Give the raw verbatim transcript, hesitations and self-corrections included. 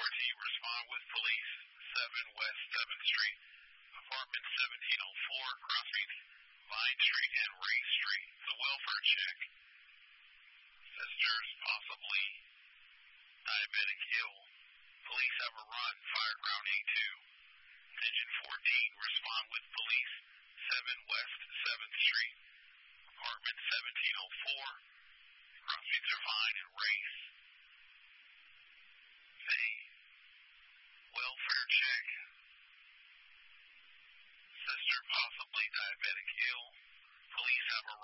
fourteen, respond with police, seven West seventh Street, apartment seventeen oh four, crossing Vine Street and Ray Street. It's a welfare check. Sisters, possibly diabetic ill. Police have a run, fireground A two. Attention fourteen, respond with police, seven West seventh Street, apartment seventeen oh four, crossings are Vine and Race. A welfare check. Sister, possibly diabetic ill. Police have a